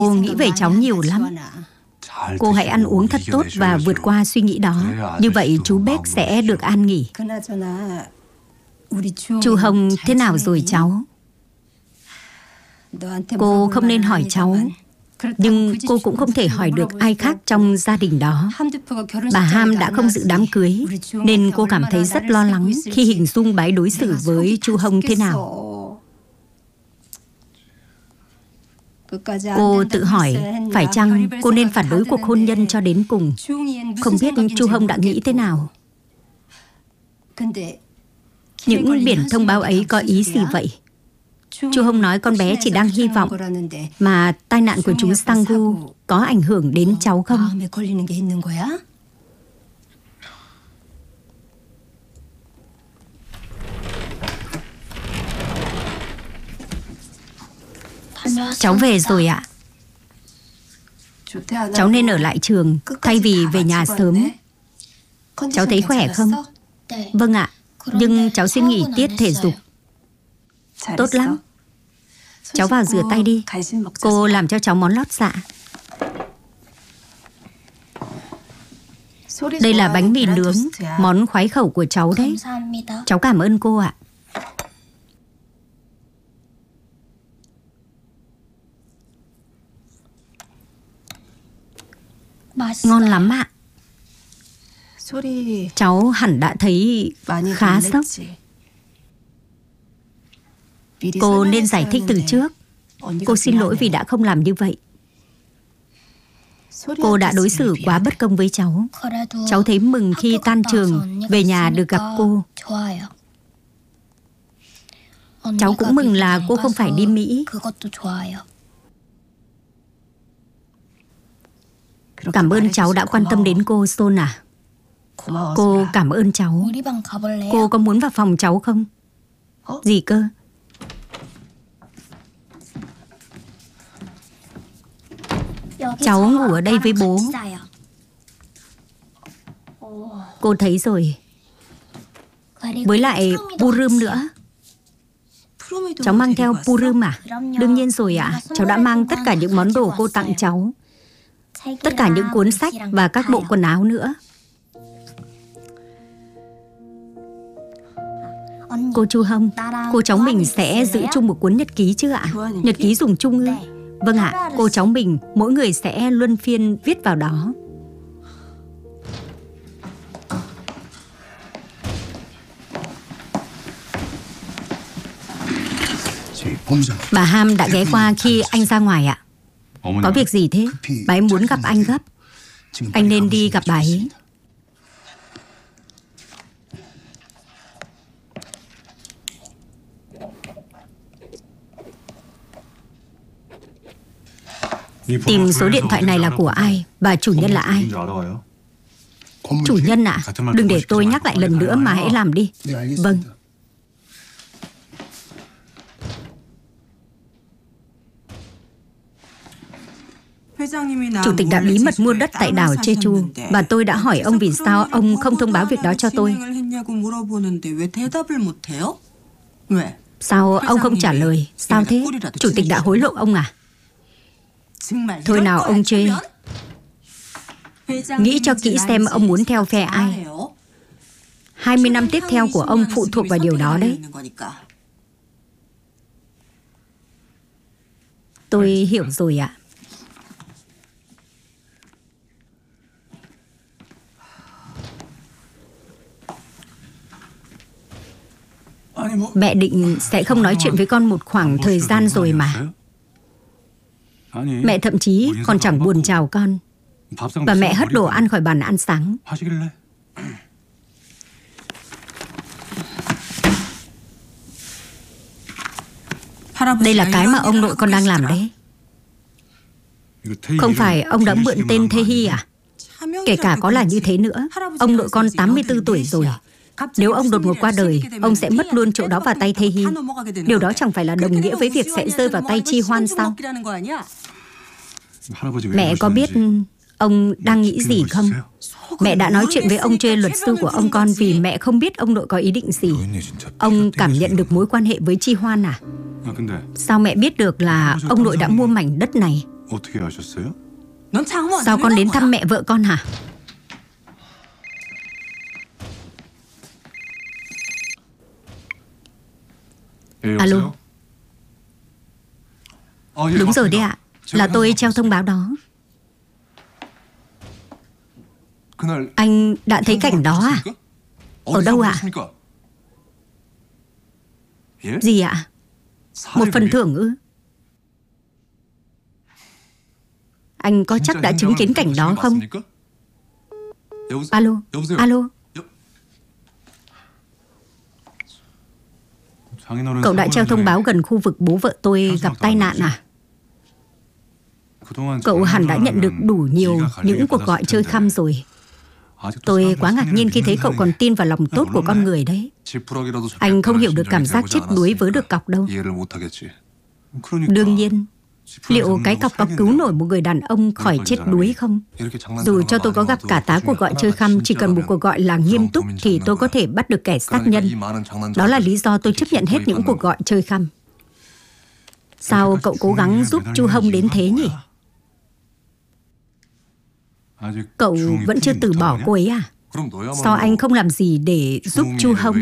Cô nghĩ về cháu nhiều lắm. Cô hãy ăn uống thật tốt và vượt qua suy nghĩ đó. Như vậy chú Bếch sẽ được an nghỉ. Chu Hồng thế nào rồi cháu? Cô không nên hỏi cháu. Nhưng cô cũng không thể hỏi được ai khác trong gia đình đó. Bà Ham đã không dự đám cưới, nên cô cảm thấy rất lo lắng khi hình dung bà ấy đối xử với Chu Hồng thế nào. Cô tự hỏi, phải chăng cô nên phản đối cuộc hôn nhân cho đến cùng? Không biết Chu Hồng đã nghĩ thế nào? Những biển thông báo ấy có ý gì vậy? Chu Hồng nói con bé chỉ đang hy vọng, mà tai nạn của chú Sang-gu có ảnh hưởng đến cháu không? Cháu về rồi ạ. Cháu nên ở lại trường thay vì về nhà sớm. Cháu thấy khỏe không? Vâng ạ, nhưng cháu xin nghỉ tiết thể dục. Tốt lắm. Cháu vào rửa tay đi. Cô làm cho cháu món lót dạ. Đây là bánh mì nướng, món khoái khẩu của cháu đấy. Cháu cảm ơn cô ạ. Ngon lắm ạ. Cháu hẳn đã thấy khá sốc. Cô nên giải thích từ trước. Cô xin lỗi vì đã không làm như vậy. Cô đã đối xử quá bất công với cháu. Cháu thấy mừng khi tan trường về nhà được gặp cô. Cháu cũng mừng là cô không phải đi Mỹ. Cảm ơn cháu đã quan tâm đến cô, Son à. Cô cảm ơn cháu. Cô có muốn vào phòng cháu không? Gì cơ? Cháu ngủ ở đây với bố. Cô thấy rồi. Với lại Purim nữa. Cháu mang theo Purim à? Đương nhiên rồi ạ. Cháu đã mang tất cả những món đồ cô tặng cháu. Tất cả những cuốn sách và các bộ quần áo nữa. Cô Chu Hồng, cô cháu mình sẽ giữ chung một cuốn nhật ký chứ ạ? Nhật ký dùng chung ư? Vâng ạ, cô cháu mình mỗi người sẽ luân phiên viết vào đó. Bà Ham đã ghé qua khi anh ra ngoài ạ. Có việc gì thế? Bà ấy muốn gặp anh gấp. Anh nên đi gặp bà ấy. Tìm số điện thoại này là của ai? Và chủ nhân là ai? Chủ nhân ạ? Đừng để tôi nhắc lại lần nữa mà hãy làm đi. Vâng. Chủ tịch đã bí mật mua đất tại đảo Jeju và tôi đã hỏi ông vì sao ông không thông báo việc đó cho tôi. Sao ông không trả lời? Sao thế? Chủ tịch đã hối lộ ông à? Thôi nào ông Chê, nghĩ cho kỹ xem ông muốn theo phe ai. 20 năm tiếp theo của ông phụ thuộc vào điều đó đấy. Tôi hiểu rồi ạ. Mẹ định sẽ không nói chuyện với con một khoảng thời gian rồi mà. Mẹ thậm chí còn chẳng buồn chào con. Và mẹ hất đồ ăn khỏi bàn ăn sáng. Đây là cái mà ông nội con đang làm đấy. Không phải ông đã mượn tên Thê Hy à? Kể cả có là như thế nữa, ông nội con 84 tuổi rồi. Nếu ông đột ngột qua đời, ông sẽ mất luôn chỗ đó vào tay Thê Hy. Điều đó chẳng phải là đồng nghĩa với việc sẽ rơi vào tay Chi Hoan sao? Mẹ có biết ông đang nghĩ gì không? Mẹ đã nói chuyện với ông Chê, luật sư của ông con, vì mẹ không biết ông nội có ý định gì. Ông cảm nhận được mối quan hệ với Chi Hoan à? Sao mẹ biết được là ông nội đã mua mảnh đất này? Sao con đến thăm mẹ vợ con hả? Alo. Đúng rồi đấy ạ. Là tôi treo thông báo đó. Anh đã thấy cảnh đó à? Ở đâu ạ? Gì ạ? Một phần thưởng ư? Anh có chắc đã chứng kiến cảnh đó không? Alo, alo. Cậu đã treo thông báo gần khu vực bố vợ tôi gặp tai nạn à? Cậu hẳn đã nhận được đủ nhiều những cuộc gọi chơi khăm rồi. Tôi quá ngạc nhiên khi thấy cậu còn tin vào lòng tốt của con người đấy. Anh không hiểu được cảm giác chết đuối vớ được cọc đâu. Đương nhiên, liệu cái cọc có cứu nổi một người đàn ông khỏi chết đuối không? Dù cho tôi có gặp cả tá cuộc gọi chơi khăm, chỉ cần một cuộc gọi là nghiêm túc thì tôi có thể bắt được kẻ sát nhân. Đó là lý do tôi chấp nhận hết những cuộc gọi chơi khăm. Sao cậu cố gắng giúp Chu Hông đến thế nhỉ? Cậu vẫn chưa từ bỏ cô ấy à? Sao anh không làm gì để giúp Chu Hông?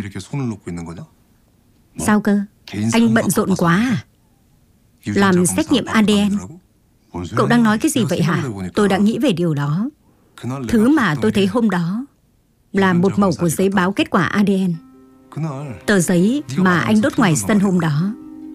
Sao cơ? Anh bận rộn quá à? Làm xét nghiệm ADN. Cậu đang nói cái gì vậy hả? Tôi đã nghĩ về điều đó. Thứ mà tôi thấy hôm đó là một mẩu của giấy báo kết quả ADN. Tờ giấy mà anh đốt ngoài sân hôm đó.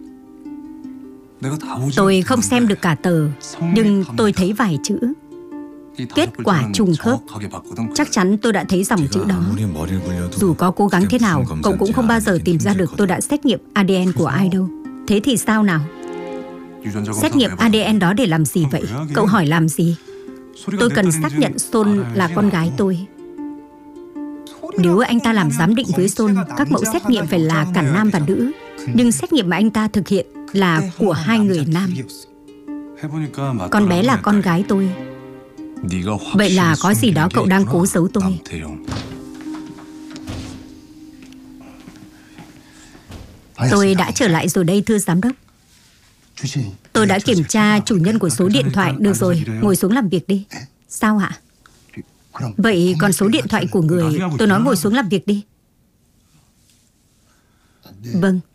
Tôi không xem được cả tờ, nhưng tôi thấy vài chữ. Kết quả trùng khớp. Chắc chắn tôi đã thấy dòng chữ đó. Dù có cố gắng thế nào, cậu cũng không bao giờ tìm ra được tôi đã xét nghiệm ADN của ai đâu. Thế thì sao nào? Xét nghiệm ADN đó để làm gì vậy? Cậu hỏi làm gì? Tôi cần xác nhận Sol là con gái tôi. Nếu anh ta làm giám định với Sol, các mẫu xét nghiệm phải là cả nam và nữ. Nhưng xét nghiệm mà anh ta thực hiện là của hai người nam. Con bé là con gái tôi. Vậy là có gì đó cậu đang cố giấu tôi. Tôi đã trở lại rồi đây thưa giám đốc. Tôi đã kiểm tra chủ nhân của số điện thoại. Được rồi, ngồi xuống làm việc đi. Sao ạ? Vậy còn số điện thoại của người... Tôi nói ngồi xuống làm việc đi. Vâng.